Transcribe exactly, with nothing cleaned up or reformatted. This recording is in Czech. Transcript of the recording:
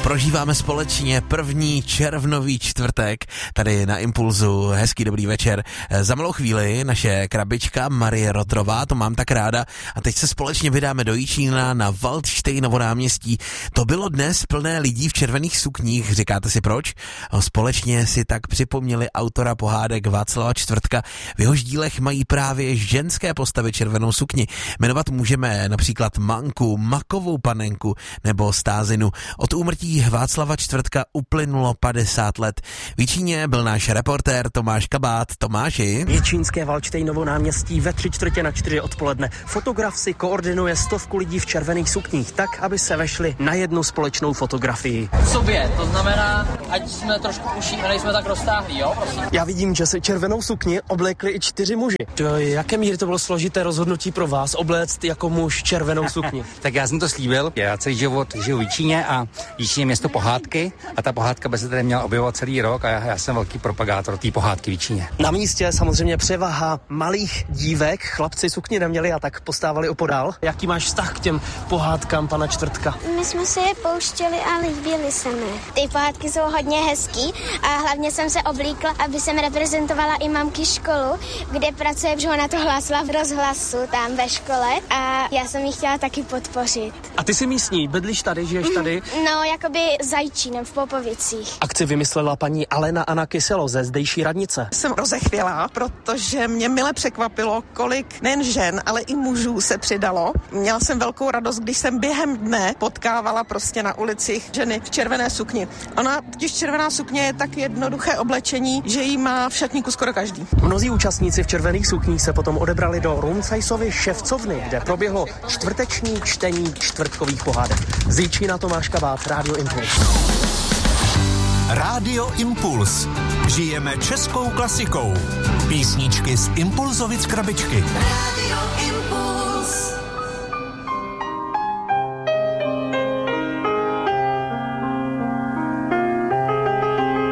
Prožíváme společně první červnový čtvrtek tady na Impulzu. Hezký dobrý večer. Za malou chvíli naše krabička Marie Rotrová, to mám tak ráda, a teď se společně vydáme do Jičína na Waldštejnovo náměstí. To bylo dnes plné lidí v červených sukních, říkáte si proč? Společně si tak připomněli autora pohádek Václava Čtvrtka. V jehož dílech mají právě ženské postavy červenou sukni. Jmenovat můžeme například Manku, Makovou panenku nebo Stázinu. Od úmrtí Václava Čtvrtka uplynulo padesát let. V Jičíně byl náš reportér Tomáš Kabát. Tomáši? Jičínské Waldštejnovo náměstí ve tři čtvrtě na čtyři odpoledne. Fotograf si koordinuje stovku lidí v červených sukních tak, aby se vešli na jednu společnou fotografii. V sobě, to znamená, ať jsme trošku uší a nejsme tak roztáhlí, jo? Prosím. Já vidím, že se červenou sukni oblékli i čtyři muži. Do jaké míry to bylo složité rozhodnutí pro vás obléct jako muž červenou sukni? Tak já jsem to slíbil. Já celý život žiju v Jičíně a Jičín je město pohádky a ta pohádka by se tady měla objevovat celý rok a já, já jsem velký propagátor té pohádky v Jičíně. Na místě samozřejmě převaha malých dívek, chlapci sukni neměli a tak postávali opodál. Jaký máš vztah k těm pohádkám pana Čtvrtka? My jsme si je pouštěli a líbili se mi. Ty pohádky jsou hodně hezký a hlavně jsem se oblíkla, aby jsem reprezentovala i mamky školu, kde pracuje, protože ona to hlásila v rozhlasu tam ve škole a já jsem ji chtěla taky podpořit. A ty jsi místní, bydlíš tady, žiješ tady? No, jakoby za Jičínem v Popovicích. Akci vymyslela paní Alena Anna Kyselo ze zdejší radnice. Jsem rozechvělá, protože mě mile překvapilo, kolik nejen žen, ale i mužů se přidalo. Měla jsem velkou radost, když jsem během dne potkávala prostě na ulicích ženy v červené sukni. Ona, totiž červená sukně je tak jednoduché oblečení, že jí má v šatníku skoro každý. Mnozí účastníci v červených sukních se potom odebrali do Rumcajsovy ševcovny, kde proběhlo čtvrteční čtení čtvrtkových pohádek. Z Jičína Tomáš Kabát, Rádio Impuls. Rádio Impuls. Žijeme českou klasikou. Písničky z Impulzovic krabičky. Rádio Impuls.